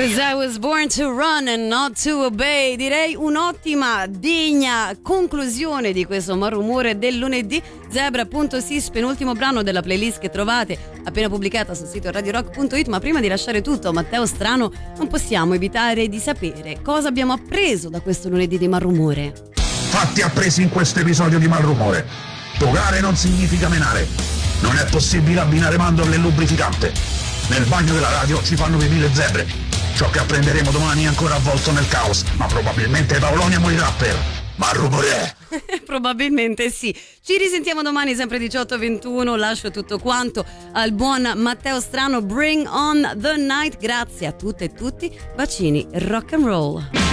'Cause I was born to run and not to obey. Direi un'ottima, degna conclusione di questo Malrumore del lunedì. Zebra.sis, penultimo brano della playlist che trovate appena pubblicata sul sito radiorock.it. Ma prima di lasciare tutto a Matteo Strano, non possiamo evitare di sapere cosa abbiamo appreso da questo lunedì di Malrumore. Fatti appresi in questo episodio di Malrumore. Togare non significa menare. Non è possibile abbinare mandorle e lubrificante. Nel bagno della radio ci fanno pipì le zebre. Ciò che apprenderemo domani è ancora avvolto nel caos, ma probabilmente Paolonia morirà per Malrumore. Probabilmente sì. Ci risentiamo domani sempre 18:21. Lascio tutto quanto al buon Matteo Strano. Bring on the night. Grazie a tutte e tutti. Bacini, rock and roll.